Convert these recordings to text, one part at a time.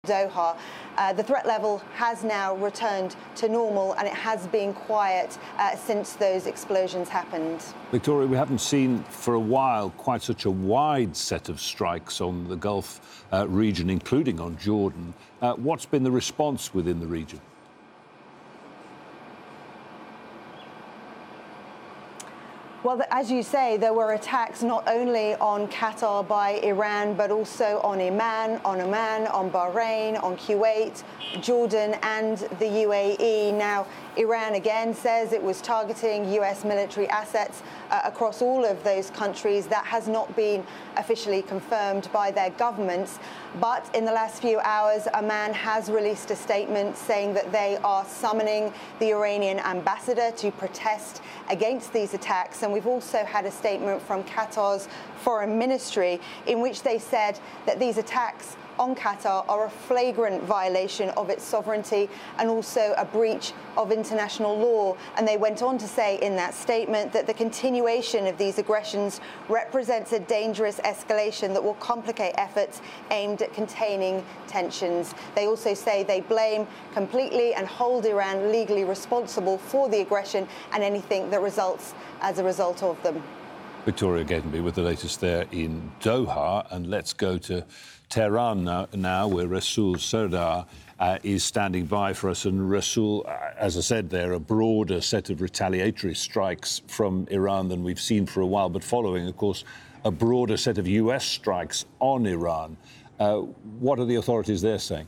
Doha. The threat level has now returned to normal, and it has been quiet since those explosions happened. Victoria, we haven't seen for a while quite such a wide set of strikes on the Gulf region, including on Jordan. What's been the response within the region? Well, as you say, there were attacks not only on Qatar by Iran, but also on Oman, on Bahrain, on Kuwait, Jordan and the UAE. Now, Iran again says it was targeting US military assets across all of those countries. That has not been officially confirmed by their governments. But in the last few hours, Oman has released a statement saying that they are summoning the Iranian ambassador to protest against these attacks. And we've also had a statement from Qatar's foreign ministry in which they said that these attacks on Qatar are a flagrant violation of its sovereignty and also a breach of international law. And they went on to say in that statement that the continuation of these aggressions represents a dangerous escalation that will complicate efforts aimed at containing tensions. They also say they blame completely and hold Iran legally responsible for the aggression and anything that results as a result of them. Victoria Gatenby with the latest there in Doha. And let's go to Tehran now where Rasul Sardar is standing by for us. And Rasul, as I said, there are a broader set of retaliatory strikes from Iran than we've seen for a while, but following, of course, a broader set of US strikes on Iran. What are the authorities there saying?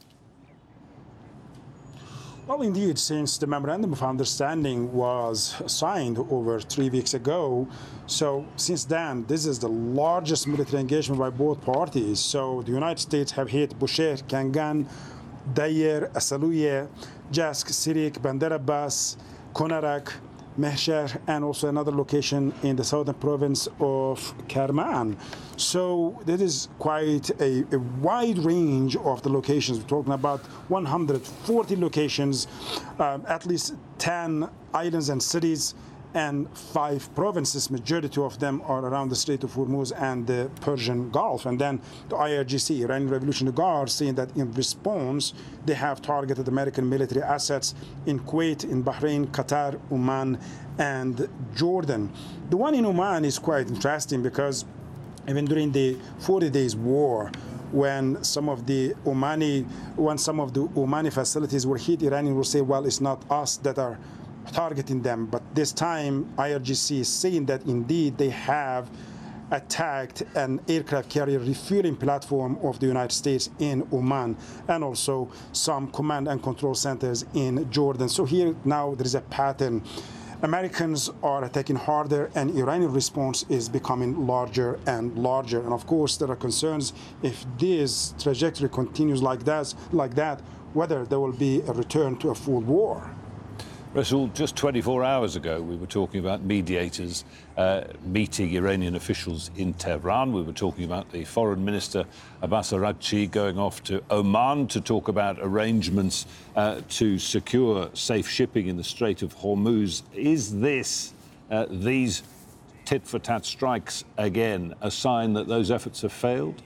Well, indeed, since the Memorandum of Understanding was signed over 3 weeks ago, so since then, this is the largest military engagement by both parties. So the United States have hit Bushehr, Kangan, Dayer, Asaluye, Jask, Sirik, Bandar Abbas, Konarak, Mehsher, and also another location in the southern province of Kerman. So that is quite a wide range of the locations. We're talking about 140 locations, at least 10 islands and cities, and 5 provinces. Majority of them are around the Strait of Hormuz and the Persian Gulf. And then the IRGC, Iranian Revolutionary Guard, saying that in response, they have targeted American military assets in Kuwait, in Bahrain, Qatar, Oman, and Jordan. The one in Oman is quite interesting because even during the 40 days war, when some of the Omani facilities were hit, Iranians will say, well, it's not us that are targeting them. But this time, IRGC is saying that indeed they have attacked an aircraft carrier refueling platform of the United States in Oman, and also some command and control centers in Jordan. So here now there is a pattern. Americans are attacking harder, and Iranian response is becoming larger and larger. And of course, there are concerns if this trajectory continues like that, whether there will be a return to a full war. Rasul, just 24 hours ago, we were talking about mediators meeting Iranian officials in Tehran. We were talking about the Foreign Minister Abbas Araghchi going off to Oman to talk about arrangements to secure safe shipping in the Strait of Hormuz. Is this, these tit-for-tat strikes again, a sign that those efforts have failed?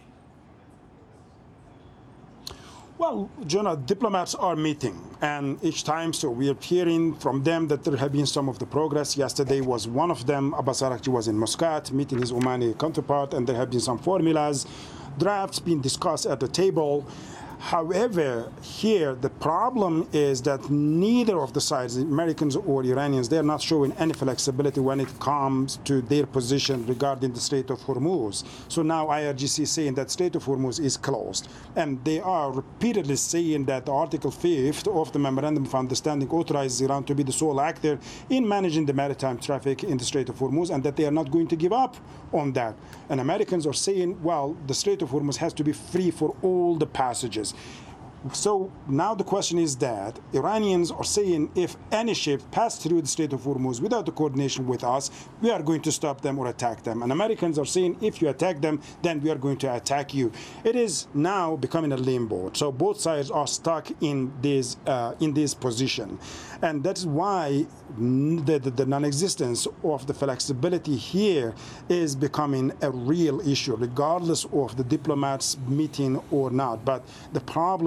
Well, Jonah, diplomats are meeting, and each time, so we are hearing from them that there have been some of the progress. Yesterday was one of them. Abbas Araghchi was in Muscat meeting his Omani counterpart, and there have been some formulas, drafts being discussed at the table. However, here the problem is that neither of the sides, the Americans or Iranians, they're not showing any flexibility when it comes to their position regarding the Strait of Hormuz. So now IRGC is saying that Strait of Hormuz is closed. And they are repeatedly saying that Article 5 of the Memorandum of Understanding authorizes Iran to be the sole actor in managing the maritime traffic in the Strait of Hormuz, and that they are not going to give up on that. And Americans are saying, well, the Strait of Hormuz has to be free for all the passages. So now the question is that Iranians are saying if any ship passed through the Strait of Hormuz without the coordination with us, we are going to stop them or attack them. And Americans are saying if you attack them, then we are going to attack you. It is now becoming a limbo. So both sides are stuck in this position. And that's why the non-existence of the flexibility here is becoming a real issue, regardless of the diplomats meeting or not. But the problem